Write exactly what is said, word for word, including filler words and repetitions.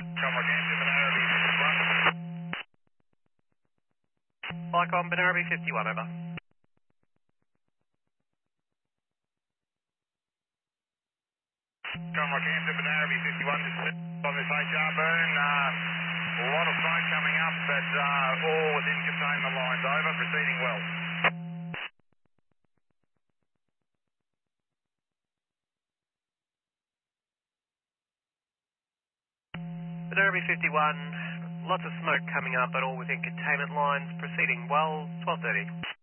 Lycom, Benarabi fifty-one, over. Comrock Answer, Benarabi fifty-one, just on this H R burn. Uh, a lot of smoke coming up, but uh, all within containment lines. Over, proceeding well. Benarabi fifty-one, lots of smoke coming up, but all within containment lines. Proceeding well, twelve thirty.